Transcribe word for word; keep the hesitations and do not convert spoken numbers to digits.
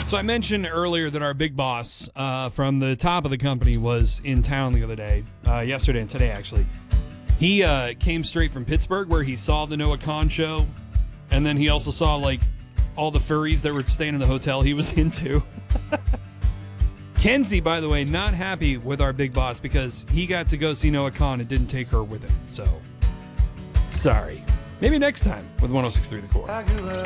So I mentioned earlier that our big boss uh, from the top of the company was in town the other day, uh, yesterday and today actually. He uh, came straight from Pittsburgh where he saw the Noah Khan show, and then he also saw like all the furries that were staying in the hotel he was into. Kenzie, by the way, not happy with our big boss because he got to go see Noah Khan and didn't take her with him. So, sorry. Maybe next time with one oh six point three The Core.